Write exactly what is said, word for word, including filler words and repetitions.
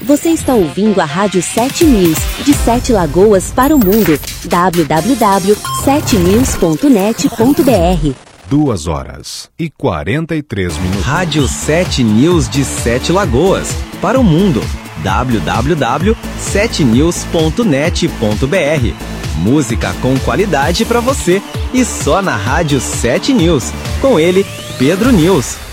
Você está ouvindo a Rádio sete News, de Sete Lagoas para o mundo. w w w ponto sete news ponto net ponto b r. Duas horas e quarenta e três minutos. Rádio sete News de Sete Lagoas para o mundo. w w w ponto sete news ponto net ponto b r. Música com qualidade para você e só na Rádio sete News. Com ele, Pedro News.